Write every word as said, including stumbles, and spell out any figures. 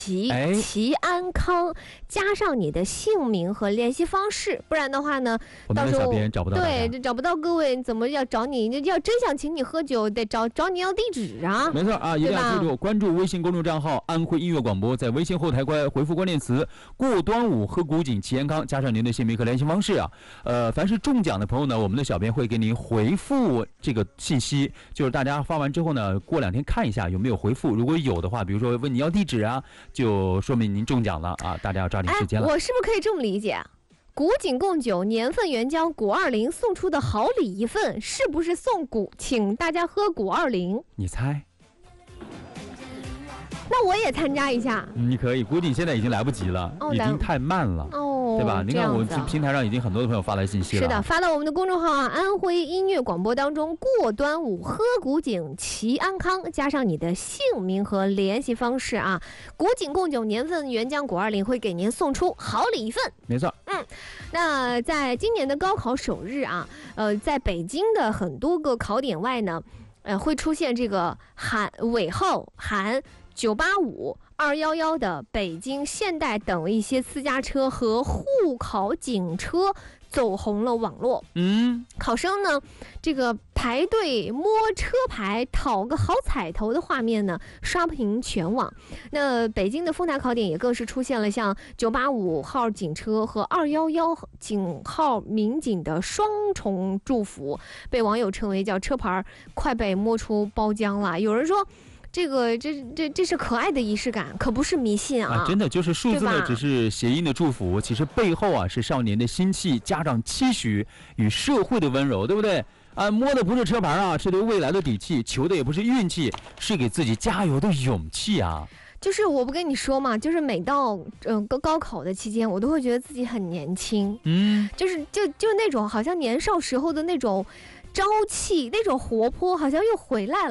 齐哎齐安康，加上你的姓名和联系方式，不然的话呢， 我们的到时候小编找不到大家对找不到各位，怎么要找你？要真想请你喝酒，得找找你要地址啊。 没错啊，一定要记住关注微信公众账号安徽音乐广播，在微信后台关回复关键词过端午喝古井齐安康，加上您的姓名和联系方式啊。呃，凡是中奖的朋友呢，我们的小编会给您回复这个信息，就是大家发完之后呢，过两天看一下有没有回复，如果有的话，比如说问你要地址啊，就说明您中奖了啊，大家要抓紧时间了。 哎，我是不是可以这么理解？古井贡酒年份原浆谷二零送出的好礼一份，是不是送谷请大家喝谷二零？ 你猜？ 那我也参加一下。 你可以，估计现在已经来不及了， 哦、 已经太慢了， 哦， 对吧？你看我这平台上已经很多的朋友发来信息了， 是的，发到我们的公众号啊，安徽音乐广播当中，过端午喝古井齐安康，加上你的姓名和联系方式啊，古井贡酒年份原浆谷二零会给您送出好礼一份。 没错， 嗯，那在今年的高考首日啊，呃，在北京的很多个考点外呢，呃，会出现这个含尾号含九八五、二一一的北京现代等一些私家车和沪考警车走红了网络。 嗯， 考生呢，这个排队摸车牌讨个好彩头的画面呢，刷屏全网。那北京的丰台考点也更是出现了像九八五号警车和二一一警号民警的双重祝福，被网友称为叫车牌快被摸出包浆了。有人说，这个这这这是可爱的仪式感，可不是迷信啊！ 啊真的就是数字呢，只是谐音的祝福，其实背后啊是少年的心气，家长期许与社会的温柔，对不对？啊，摸的不是车牌啊，是对未来的底气；求的也不是运气，是给自己加油的勇气啊！ 就是我不跟你说嘛，就是每到呃高高考的期间，我都会觉得自己很年轻， 嗯， 就是就就那种好像年少时候的那种朝气，那种活泼，好像又回来了。